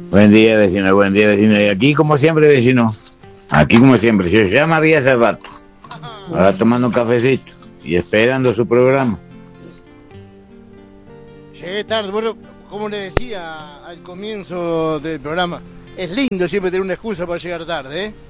Buen día, vecino, buen día, vecino. Y aquí, como siempre, vecino. Aquí, como siempre. Yo ya me había hace rato. Ahora tomando un cafecito y esperando su programa. Llegué tarde. Bueno, como le decía al comienzo del programa, es lindo siempre tener una excusa para llegar tarde, ¿eh?